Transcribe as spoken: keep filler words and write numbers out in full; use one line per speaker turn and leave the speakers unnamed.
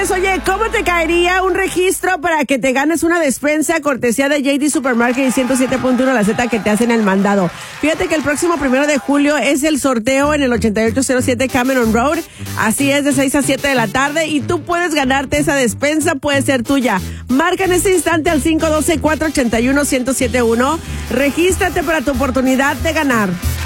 Señores, oye, ¿cómo te caería un registro para que te ganes una despensa cortesía de J D Supermarket y ciento siete punto uno La Z que te hacen el mandado? Fíjate que el próximo primero de julio es el sorteo en el ochenta y ocho cero siete Cameron Road. Así es, de seis a siete de la tarde, y tú puedes ganarte esa despensa, puede ser tuya. Marca en este instante al cinco uno dos, cuatro ocho uno, uno cero siete uno. Regístrate para tu oportunidad de ganar.